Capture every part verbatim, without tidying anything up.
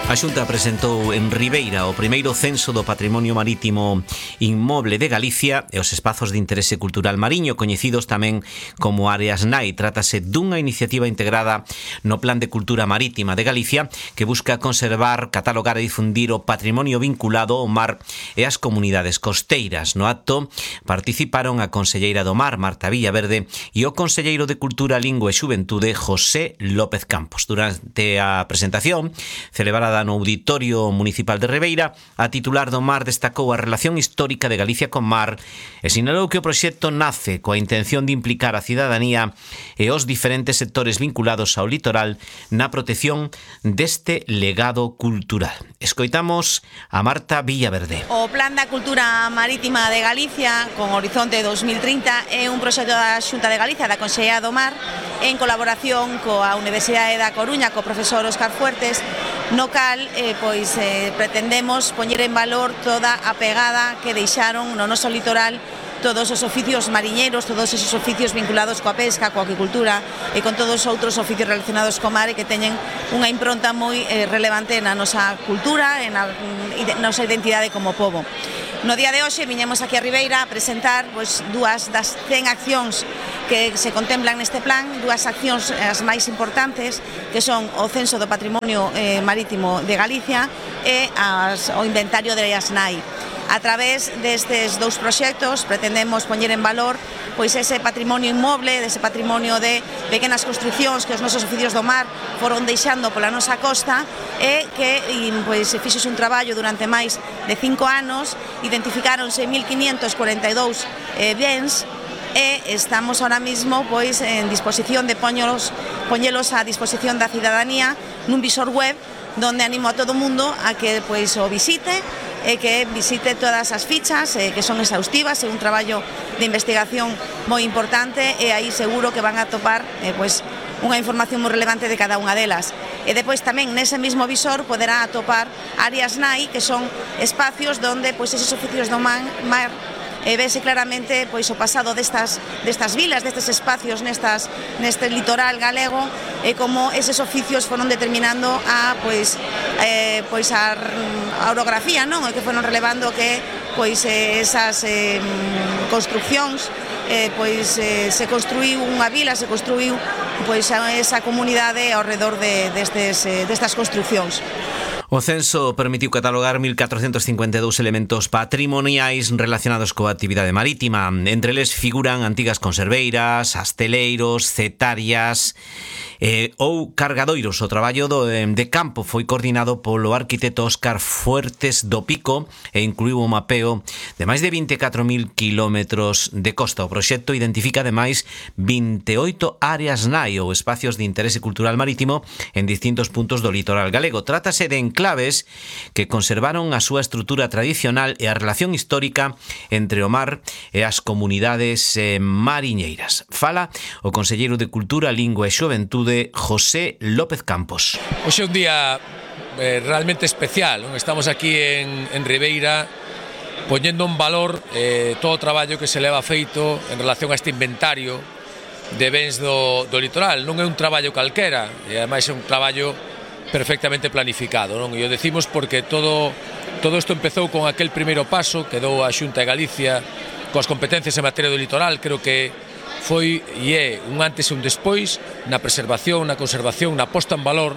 A Xunta presentou en Ribeira o primeiro censo do patrimonio marítimo inmoble de Galicia e os espazos de interese cultural mariño, coñecidos tamén como áreas N A I. Trátase dunha iniciativa integrada no Plan de Cultura Marítima de Galicia que busca conservar, catalogar e difundir o patrimonio vinculado ao mar e ás comunidades costeiras. No acto participaron a conselleira do Mar, Marta Villaverde, e o conselleiro de Cultura, Lingua e Xuventude, José López Campos. Durante a presentación, celebrada no Auditorio Municipal de Ribeira, a titular do Mar destacou a relación histórica de Galicia con mar e sinalou que o proxecto nace coa intención de implicar a cidadanía e os diferentes sectores vinculados ao litoral na protección deste legado cultural. Escoitamos a Marta Villaverde. O Plan da Cultura Marítima de Galicia con horizonte dos mil trinta é un proxecto da Xunta de Galicia, da Consellería do Mar, en colaboración coa Universidade da Coruña, co profesor Óscar Fuertes, no cal eh, pois, eh, pretendemos poñer en valor toda a pegada que deixaron no noso litoral todos os oficios mariñeiros, todos esos oficios vinculados coa pesca, coa aquicultura e con todos os outros oficios relacionados co mar e que teñen unha impronta moi eh, relevante na nosa cultura e na mm, nosa identidade como pobo. No día de hoxe viñemos aquí a Ribeira a presentar pois, dúas das cen accións que se contemplan neste plan, dúas accións as máis importantes, que son o censo do patrimonio eh, marítimo de Galicia e as, o inventario de áreas N A I. A través destes dous proxectos pretendemos poñer en valor pois ese patrimonio inmoble, dese patrimonio de pequenas construcións que os nosos oficios do mar foron deixando pola nosa costa e que pois, se fixose un traballo durante máis de cinco anos, identificáronse mil quinientos cuarenta e dous eh, bens e estamos ahora mismo pois en disposición de poñelos, poñelos a disposición da cidadanía nun visor web donde animo a todo o mundo a que pois o visite e que visite todas as fichas eh, que son exhaustivas, é un traballo de investigación moi importante e aí seguro que van a topar eh, pois, unha información moi relevante de cada unha delas. E depois tamén nese mesmo visor poderá atopar áreas N A I, que son espacios donde pois, esos oficios do man, mar e vese claramente pois o pasado destas destas vilas, destes espacios nestas neste litoral galego e como eses oficios foron determinando a pois eh, pois a, a orografía, non? E que foron relevando que pois eh, esas eh, construcións eh, pois eh, se construiu unha vila, se construiu pois esa comunidade ao redor de destes eh, destas construcións. O censo permitiu catalogar mil catrocentos cincuenta e dous elementos patrimoniais relacionados coa actividade marítima. Entre eles figuran antigas conserveiras, asteleiros, cetarias eh, ou cargadoiros. O traballo do, de campo foi coordinado polo arquitecto Óscar Fuertes do Pico e incluiu o mapeo de máis de vinte e catro mil kilómetros de costa. O proxecto identifica ademais vinte e oito áreas N A I ou espacios de interese cultural marítimo en distintos puntos do litoral galego. Trátase de enclaves que conservaron a súa estrutura tradicional e a relación histórica entre o mar e as comunidades eh, mariñeiras. Fala o conselleiro de Cultura, Lingua e Xuventude, José López Campos. Hoxe é un día eh, realmente especial, non? Estamos aquí en, en Ribeira poñendo en valor eh, todo o traballo que se leva feito en relación a este inventario de bens do, do litoral. Non é un traballo calquera, e ademais é un traballo perfectamente planificado, non? E o decimos porque todo todo isto empezou con aquel primeiro paso que dou a Xunta de Galicia coas competencias en materia do litoral. Creo que foi e é un antes e un despois na preservación, na conservación, na posta en valor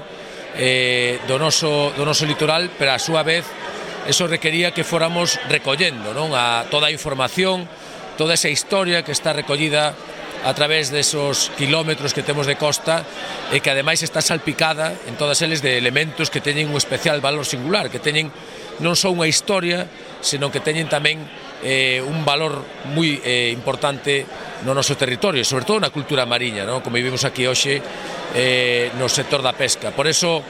eh, do, noso, do noso litoral, pero a súa vez eso requería que fóramos recollendo, non? A toda a información, toda esa historia que está recollida a través desos kilómetros que temos de costa e que ademais está salpicada en todas eles de elementos que teñen un especial valor singular, que teñen non só unha historia, senón que teñen tamén eh, un valor moi eh, importante no noso territorio, sobre todo na cultura mariña, non? Como vivimos aquí hoxe eh, no sector da pesca. Por eso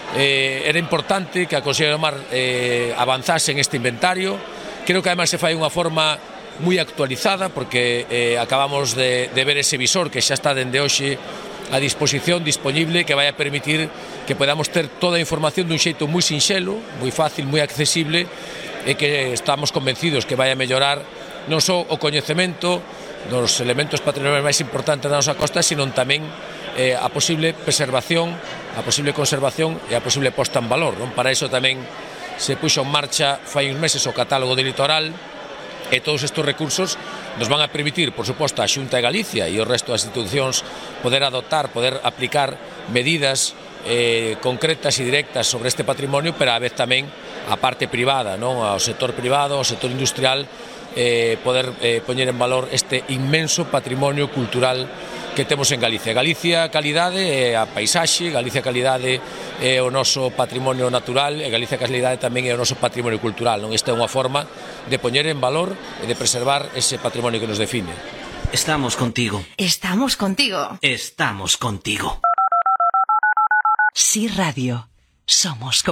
eh, era importante que a Consellería do Mar eh, avanzase en este inventario. Creo que ademais se fai unha forma moi actualizada porque eh, acabamos de, de ver ese visor que xa está dende hoxe a disposición, disponible, que vai a permitir que podamos ter toda a información dun xeito moi sinxelo, moi fácil, moi accesible e que estamos convencidos que vai a mellorar non só o coñecemento dos elementos patrimoniais máis importantes da nosa costa, sino tamén eh, a posible preservación, a posible conservación e a posible posta en valor, non? Para iso tamén se puxo en marcha fai uns meses o catálogo de litoral, e todos estes recursos nos van a permitir, por suposto, a Xunta de Galicia e o resto das institucións poder adoptar, poder aplicar medidas eh, concretas e directas sobre este patrimonio, pero a vez tamén a parte privada, non? Ao sector privado, ao sector industrial, eh, poder eh, poñer en valor este inmenso patrimonio cultural que temos en Galicia. Galicia calidade é a paisaxe, Galicia calidade é o noso patrimonio natural e Galicia calidade tamén é o noso patrimonio cultural, non? Esta é unha forma de poñer en valor e de preservar ese patrimonio que nos define. Estamos contigo. Estamos contigo. Estamos contigo. Sí Radio. Somos